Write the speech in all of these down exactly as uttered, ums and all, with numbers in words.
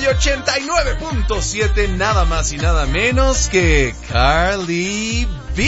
ochenta y nueve punto siete, nada más y nada menos que Carly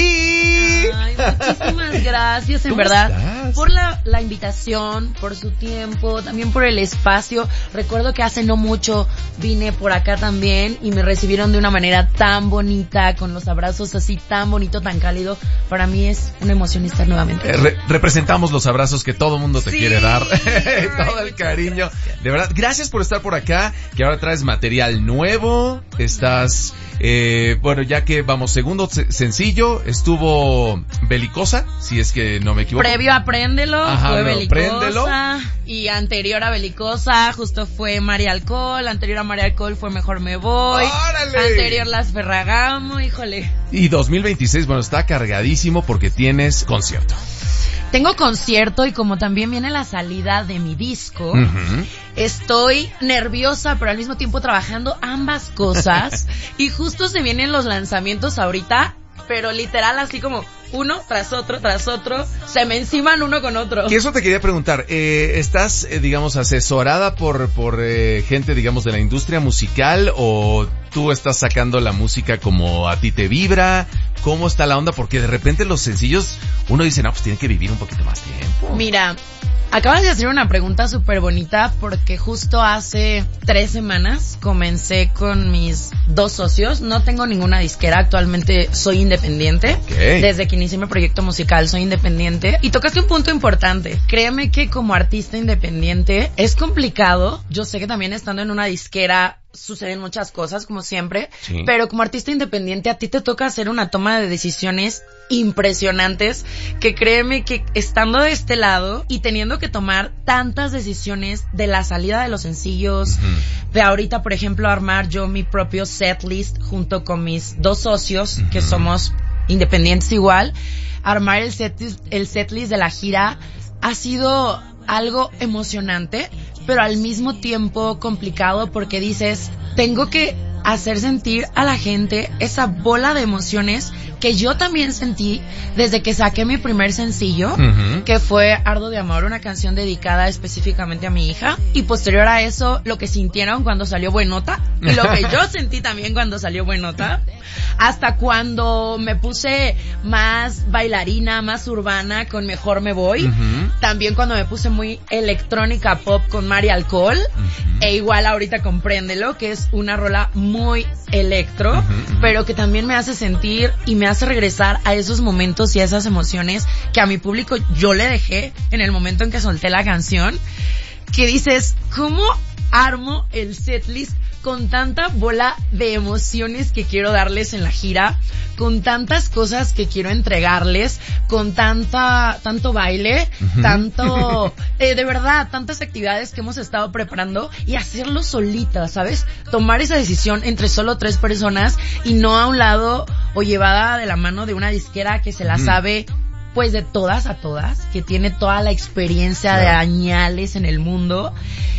B. Ay, muchísimas gracias, en verdad, estás? por la, la invitación, por su tiempo, también por el espacio. Recuerdo que hace no mucho vine por acá también y me recibieron de una manera tan bonita, con los abrazos así tan bonito, tan cálido. Para mí es una emoción estar nuevamente. Eh, re- representamos los abrazos que todo mundo te sí. quiere dar, todo el cariño. De verdad, gracias por estar por acá, que ahora traes material nuevo, estás... Eh, bueno, ya que vamos, segundo se- sencillo, estuvo Belicosa, si es que no me equivoco. Previo a Préndelo, Ajá, fue no, Belicosa. Préndelo. Y anterior a Belicosa, justo fue María Alcohol. Anterior a María Alcohol fue Mejor Me Voy. ¡Órale! Anterior Las Ferragamo, híjole. Y dos mil veintiséis, bueno, está cargadísimo porque tienes concierto. Tengo concierto y como también viene la salida de mi disco, Uh-huh. estoy nerviosa pero al mismo tiempo trabajando ambas cosas y justo se vienen los lanzamientos ahorita, pero literal así como uno tras otro, tras otro, se me enciman uno con otro. Que eso te quería preguntar, eh, ¿estás, eh, digamos, asesorada por, por eh, gente, digamos, de la industria musical o tú estás sacando la música como a ti te vibra? ¿Cómo está la onda? Porque de repente los sencillos, uno dice, no, pues tiene que vivir un poquito más tiempo. Mira, acabas de hacer una pregunta súper bonita porque justo hace tres semanas comencé con mis dos socios. No tengo ninguna disquera, actualmente soy independiente. Okay. Desde que inicié mi proyecto musical soy independiente. Y tocaste un punto importante. Créeme que como artista independiente es complicado. Yo sé que también estando en una disquera suceden muchas cosas, como siempre, sí. Pero como artista independiente a ti te toca hacer una toma de decisiones impresionantes, que créeme que estando de este lado y teniendo que tomar tantas decisiones de la salida de los sencillos, uh-huh. de ahorita, por ejemplo, armar yo mi propio setlist junto con mis dos socios, uh-huh. que somos independientes igual, armar el setlist, el setlist de la gira ha sido algo emocionante, pero al mismo tiempo complicado porque dices, tengo que hacer sentir a la gente esa bola de emociones que yo también sentí desde que saqué mi primer sencillo, uh-huh. que fue Ardo de Amor, una canción dedicada específicamente a mi hija, y posterior a eso lo que sintieron cuando salió Buenota y lo que yo sentí también cuando salió Buenota, hasta cuando me puse más bailarina, más urbana con Mejor Me Voy, uh-huh. también cuando me puse muy electrónica pop con María Alcohol, uh-huh. e igual ahorita con Préndelo, que es una rola muy electro, uh-huh, uh-huh. pero que también me hace sentir y me hace regresar a esos momentos y a esas emociones que a mi público yo le dejé en el momento en que solté la canción, que dices, ¿cómo armo el setlist con tanta bola de emociones que quiero darles en la gira, con tantas cosas que quiero entregarles, con tanta tanto baile, uh-huh. tanto eh, de verdad, tantas actividades que hemos estado preparando y hacerlo solita, ¿sabes? Tomar esa decisión entre solo tres personas y no a un lado o llevada de la mano de una disquera que se la uh-huh. sabe pues de todas a todas, que tiene toda la experiencia claro. de añales en el mundo.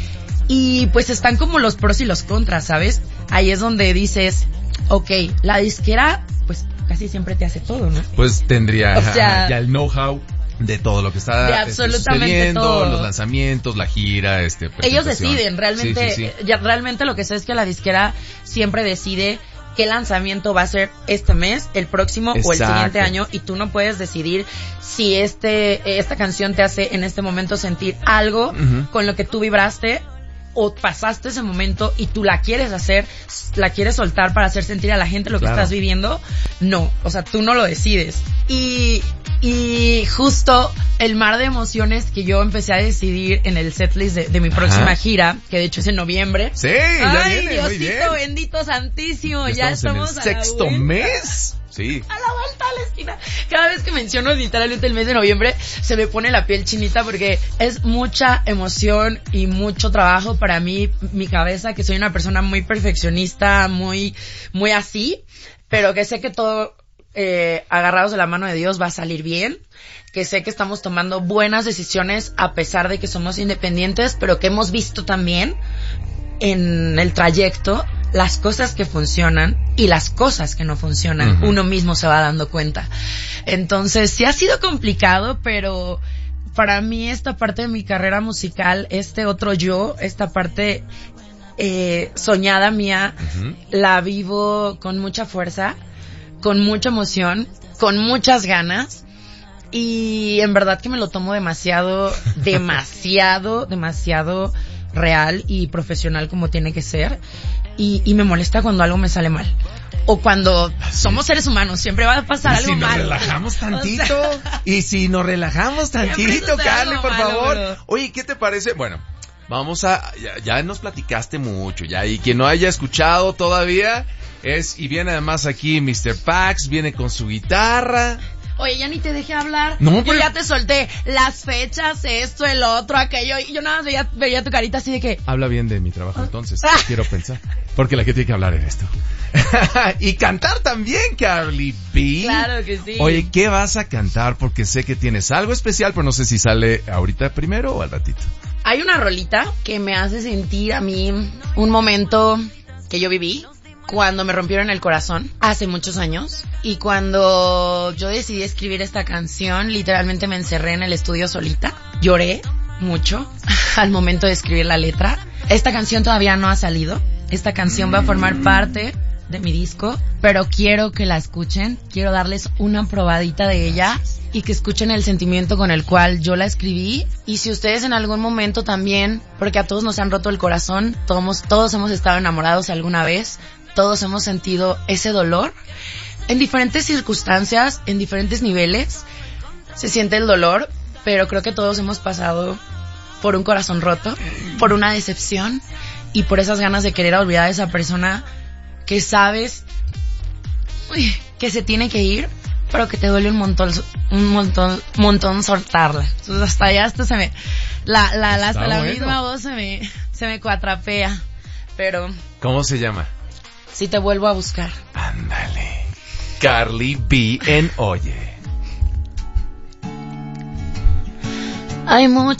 Y pues están como los pros y los contras, ¿sabes? Ahí es donde dices, okay, la disquera pues casi siempre te hace todo, ¿no? Pues tendría o sea, ya el know-how de todo lo que está de absolutamente sucediendo, todo. Los lanzamientos, la gira, este ellos deciden, realmente, sí, sí, sí. Ya, realmente lo que sé es que la disquera siempre decide qué lanzamiento va a ser este mes, el próximo Exacto. o el siguiente año, y tú no puedes decidir si este esta canción te hace en este momento sentir algo uh-huh. con lo que tú vibraste o pasaste ese momento y tú la quieres hacer, la quieres soltar para hacer sentir a la gente lo que claro. estás viviendo. No, o sea, tú no lo decides. Y y justo el mar de emociones que yo empecé a decidir en el setlist de, de mi próxima Ajá. gira, que de hecho es en noviembre. Sí, ya Ay, viene, Diosito muy bien. bendito santísimo, ya, ya estamos, estamos en el sexto mes. Sí. A la vuelta a la esquina. Cada vez que menciono literalmente el mes de noviembre, se me pone la piel chinita porque es mucha emoción y mucho trabajo para mí, mi cabeza, que soy una persona muy perfeccionista, muy, muy así, pero que sé que todo, eh, agarrados de la mano de Dios va a salir bien, que sé que estamos tomando buenas decisiones a pesar de que somos independientes, pero que hemos visto también en el trayecto las cosas que funcionan y las cosas que no funcionan, uh-huh. uno mismo se va dando cuenta. Entonces, sí ha sido complicado, pero para mí esta parte de mi carrera musical, este otro yo, esta parte eh, soñada mía, uh-huh. la vivo con mucha fuerza, con mucha emoción, con muchas ganas. Y en verdad que me lo tomo demasiado, demasiado, demasiado real y profesional como tiene que ser. Y, y me molesta cuando algo me sale mal. O cuando somos seres humanos, siempre va a pasar algo mal. Y si nos relajamos tantito, o sea, y si nos relajamos tantito, Carly, por malo, favor. Bro. Oye, ¿qué te parece? Bueno, vamos a, ya, ya nos platicaste mucho, ya, y quien no haya escuchado todavía es, y viene además aquí mister Pax, viene con su guitarra. Oye, ya ni te dejé hablar. No, yo pero... ya te solté las fechas, esto, el otro, aquello. Y yo nada más veía, veía tu carita así de que... Habla bien de mi trabajo entonces, quiero pensar. Porque la que tiene que hablar eres tú. Y cantar también, Carly B. Claro que sí. Oye, ¿qué vas a cantar? Porque sé que tienes algo especial, pero no sé si sale ahorita primero o al ratito. Hay una rolita que me hace sentir a mí un momento que yo viví cuando me rompieron el corazón hace muchos años, y cuando yo decidí escribir esta canción, literalmente me encerré en el estudio solita, lloré mucho al momento de escribir la letra. Esta canción todavía no ha salido, esta canción va a formar parte de mi disco, pero quiero que la escuchen, quiero darles una probadita de ella y que escuchen el sentimiento con el cual yo la escribí. Y si ustedes en algún momento también, porque a todos nos han roto el corazón, todos, todos hemos estado enamorados alguna vez, todos hemos sentido ese dolor, en diferentes circunstancias, en diferentes niveles, se siente el dolor, pero creo que todos hemos pasado por un corazón roto, por una decepción y por esas ganas de querer olvidar a esa persona que sabes uy, que se tiene que ir, pero que te duele un montón, un montón, montón soltarla. Entonces hasta allá hasta se me, la, la, la, hasta bueno. la misma voz se me, se me cuatrapea, pero. ¿Cómo se llama? Si te vuelvo a buscar. Ándale. Carly B en Oye. Hay mucho